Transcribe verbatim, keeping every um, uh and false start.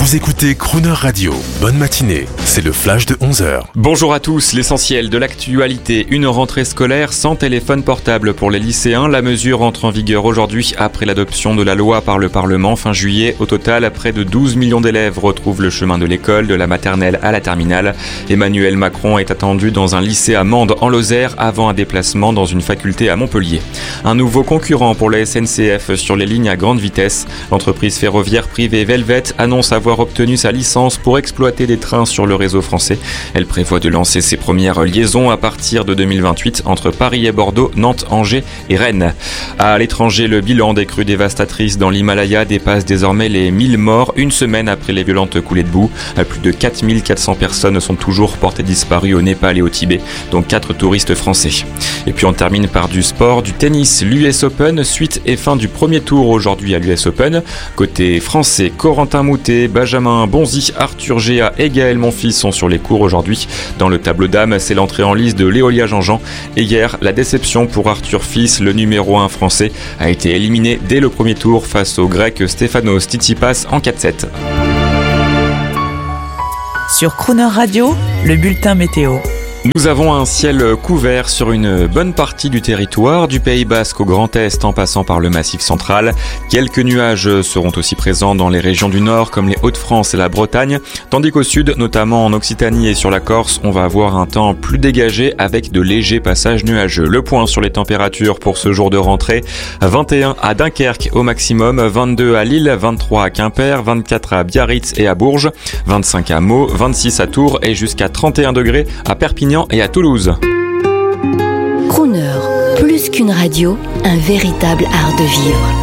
Vous écoutez Crooner Radio. Bonne matinée, c'est le flash de onze heures. Bonjour à tous, l'essentiel de l'actualité. Une rentrée scolaire sans téléphone portable pour les lycéens. La mesure entre en vigueur aujourd'hui après l'adoption de la loi par le Parlement fin juillet. Au total, près de douze millions d'élèves retrouvent le chemin de l'école, de la maternelle à la terminale. Emmanuel Macron est attendu dans un lycée à Mende en Lozère avant un déplacement dans une faculté à Montpellier. Un nouveau concurrent pour la S N C F sur les lignes à grande vitesse. L'entreprise ferroviaire privée Velvet annonce avoir obtenu sa licence pour exploiter des trains sur le réseau français. Elle prévoit de lancer ses premières liaisons à partir de deux mille vingt-huit entre Paris et Bordeaux, Nantes, Angers et Rennes. À l'étranger, le bilan des crues dévastatrices dans l'Himalaya dépasse désormais les mille morts une semaine après les violentes coulées de boue. Plus de quatre mille quatre cents personnes sont toujours portées disparues au Népal et au Tibet, dont quatre touristes français. Et puis on termine par du sport, du tennis, l'U S Open, suite et fin du premier tour aujourd'hui à l'U S Open. Côté français, Corentin Moutet, Benjamin Bonzi, Arthur Géa et Gaël Monfils sont sur les cours aujourd'hui. Dans le tableau dames, c'est l'entrée en lice de Léolia Jean-Jean. Et hier, la déception pour Arthur Fils, le numéro un français, a été éliminé dès le premier tour face au grec Stefanos Tsitsipas en quatre sept. Sur Crooner Radio, le bulletin météo. Nous avons un ciel couvert sur une bonne partie du territoire, du Pays Basque au Grand Est en passant par le Massif central. Quelques nuages seront aussi présents dans les régions du Nord comme les Hauts-de-France et la Bretagne, tandis qu'au Sud, notamment en Occitanie et sur la Corse, on va avoir un temps plus dégagé avec de légers passages nuageux. Le point sur les températures pour ce jour de rentrée, vingt et un à Dunkerque au maximum, vingt-deux à Lille, vingt-trois à Quimper, vingt-quatre à Biarritz et à Bourges, vingt-cinq à Meaux, vingt-six à Tours et jusqu'à trente et un degrés à Perpignan et à Toulouse. Crooner, plus qu'une radio, un véritable art de vivre.